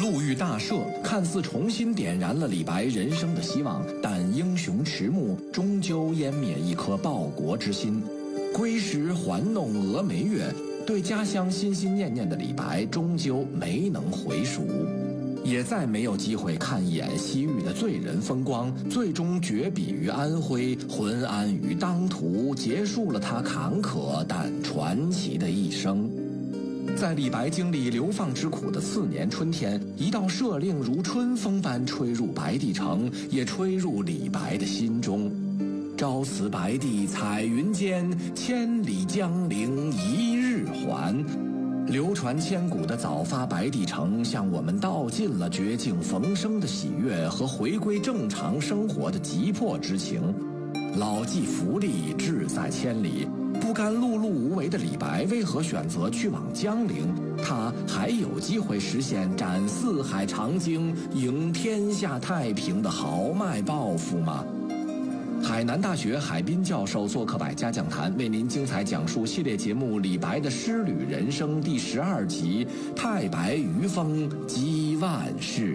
路遇大赦看似重新点燃了李白人生的希望，但英雄迟暮，终究湮灭一颗报国之心。归时还弄峨眉月，对家乡心心念念的李白，终究没能回蜀，也再没有机会看一眼西域的醉人风光，最终绝笔于安徽，浑安于当涂，结束了他坎坷但传奇的一生。在李白经历流放之苦的次年春天，一道赦令如春风般吹入白帝城，也吹入李白的心中。朝辞白帝彩云间，千里江陵一日还。流传千古的早发白帝城，向我们道尽了绝境逢生的喜悦和回归正常生活的急迫之情。老骥伏枥，志在千里。不甘碌碌无为的李白，为何选择去往江陵？他还有机会实现斩四海长鲸、迎天下太平的豪迈抱负吗？海南大学海滨教授做客百家讲坛，为您精彩讲述系列节目《李白的诗旅人生》第12集《太白余风积万世》。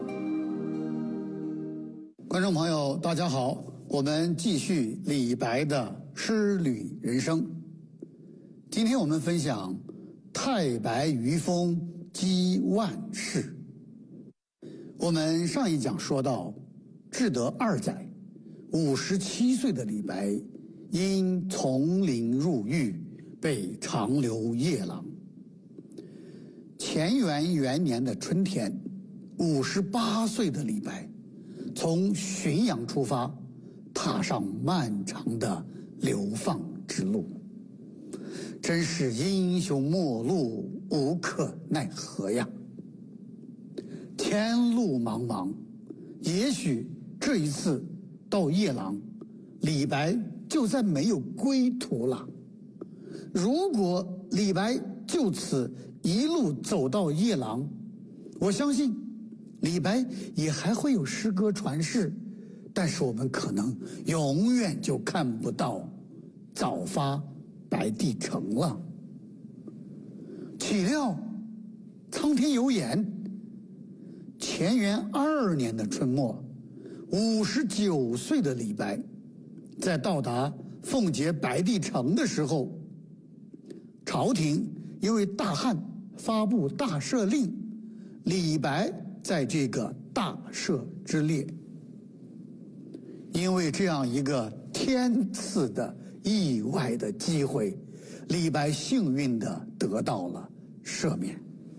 观众朋友大家好，我们继续李白的诗旅人生。今天我们分享太白余风积万世。我们上一讲说到，至德2载57岁的李白因从林入狱被长流夜郎。乾元元年的春天，58岁的李白从浔阳出发，踏上漫长的流放之路，真是英雄末路，无可奈何呀。天路茫茫，也许这一次到夜郎，李白就再没有归途了。如果李白就此一路走到夜郎，我相信李白也还会有诗歌传世，但是我们可能永远就看不到早发白帝城了。岂料苍天有眼，乾元2年的春末，59岁的李白在到达奉节白帝城的时候，朝廷因为大汉发布大赦令，李白在这个大赦之列。因为这样一个天赐的意外的机会，李白幸运地得到了赦免。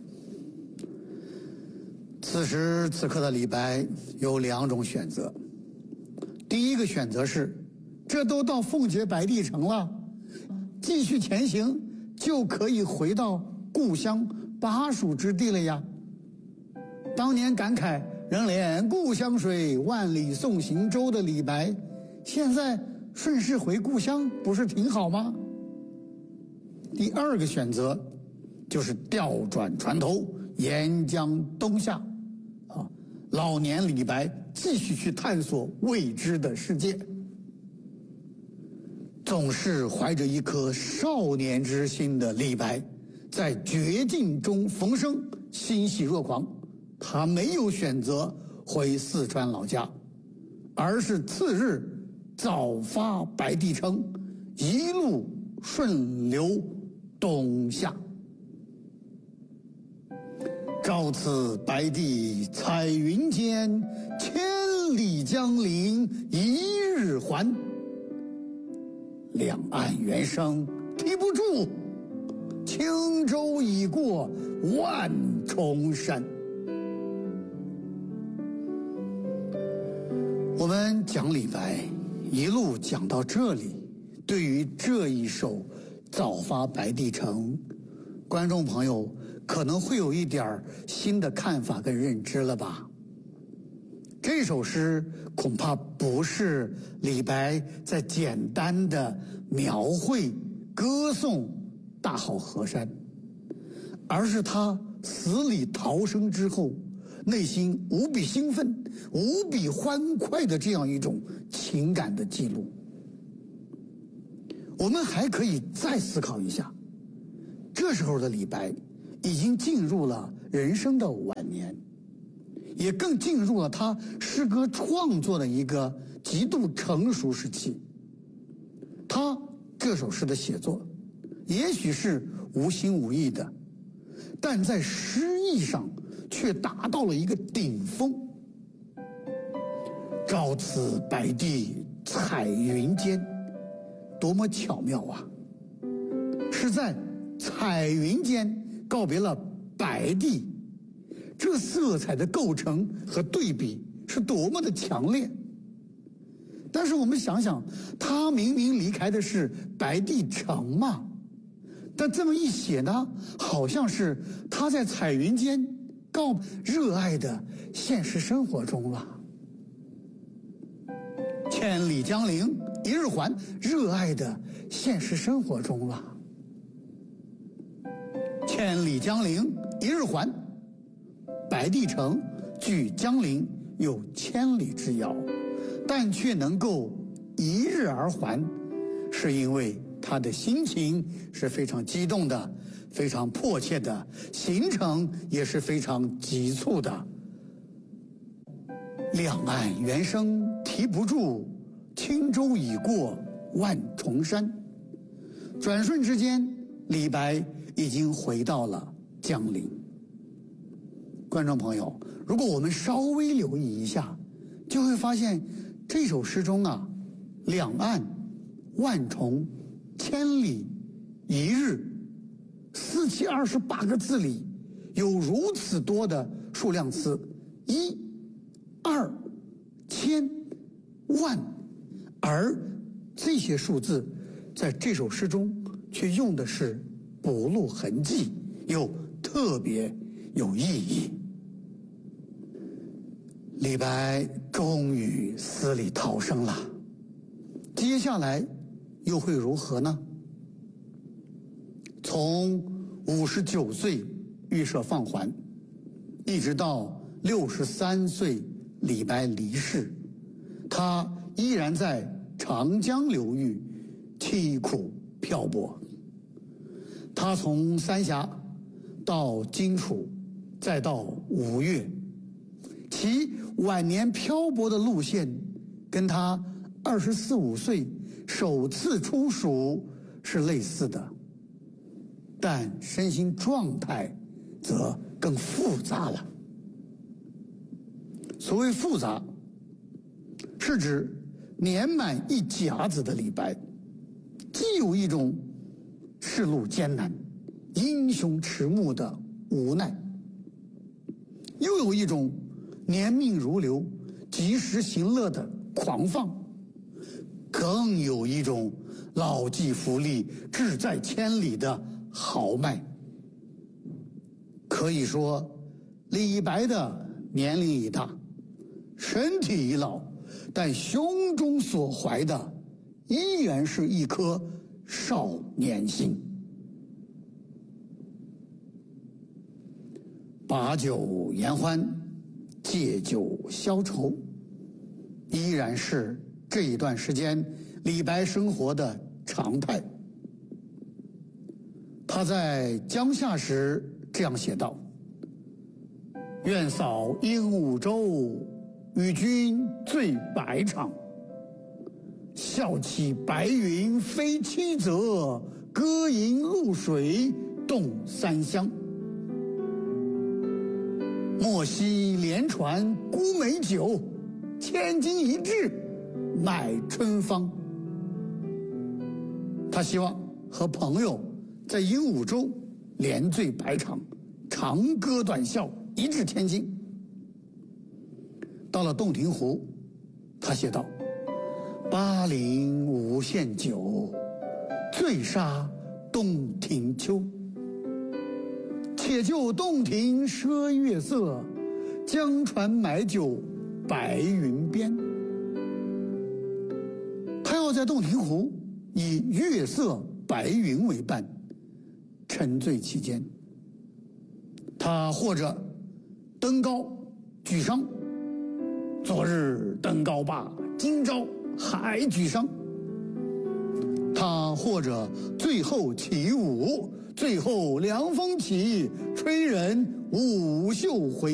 此时此刻的李白有2种选择。第一个选择是，这都到奉节白帝城了，继续前行就可以回到故乡巴蜀之地了呀。当年感慨仍怜故乡水，万里送行舟的李白，现在顺势回故乡不是挺好吗？第二个选择就是调转船头，沿江东下，老年李白继续去探索未知的世界。总是怀着一颗少年之心的李白，在绝境中逢生，欣喜若狂。他没有选择回四川老家，而是次日早发白帝城，一路顺流东下。朝辞白帝彩云间，千里江陵一日还。两岸猿声啼不住，轻舟已过万重山。我们讲李白一路讲到这里，对于这一首早发白帝城，观众朋友可能会有一点新的看法跟认知了吧。这首诗恐怕不是李白在简单的描绘歌颂大好河山，而是他死里逃生之后内心无比兴奋、无比欢快的这样一种情感的记录。我们还可以再思考一下，这时候的李白已经进入了人生的晚年， 也更进入了他诗歌创作的一个极度成熟时期。他这首诗的写作也许是无心无意的，但在诗意上却达到了一个顶峰。朝辞白帝彩云间，多么巧妙啊！是在彩云间告别了白帝，这色彩的构成和对比是多么的强烈。但是我们想想，他明明离开的是白帝城嘛，但这么一写呢，好像是他在彩云间告热爱的现实生活中了。千里江陵一日还，热爱的现实生活中了。千里江陵一日还，白帝城距江陵有千里之遥，但却能够一日而还，是因为他的心情是非常激动的，非常迫切的，行程也是非常急促的。两岸猿声啼不住，轻舟已过万重山。转瞬之间，李白已经回到了江陵。观众朋友，如果我们稍微留意一下，就会发现这首诗中啊，两岸、万重、千里、一日，4728个字里有如此多的数量词，一、二、千、万，而这些数字在这首诗中却用的是不露痕迹，又特别有意义。李白终于死里逃生了，接下来又会如何呢？从59岁预设放还，一直到63岁李白离世，他依然在长江流域凄苦漂泊。他从三峡到荆楚，再到吴越，其晚年漂泊的路线跟他24、25岁首次出蜀是类似的，但身心状态则更复杂了。所谓复杂，是指年满一甲子的李白，既有一种世路艰难、英雄迟暮的无奈，又有一种年命如流、及时行乐的狂放，更有一种老骥伏枥、志在千里的豪迈。可以说，李白的年龄已大，身体已老，但胸中所怀的依然是一颗少年心。把酒言欢，借酒消愁，依然是这一段时间李白生活的常态。他在江夏时这样写道：愿扫鹦鹉洲，与君醉百场。笑起白云飞七泽，歌吟渌水动三湘。莫惜连船沽美酒，千金一掷买春芳。他希望和朋友在鹦鹉洲连醉百场，长歌短笑，一掷千金。到了洞庭湖，他写道：巴陵无限酒，醉杀洞庭秋。且就洞庭赊月色，江船买酒白云边。他要在洞庭湖以月色白云为伴，沉醉其间。他或者登高举觞，昨日登高罢，今朝还举觞。他或者醉后起舞，醉后凉风起，吹人舞袖回。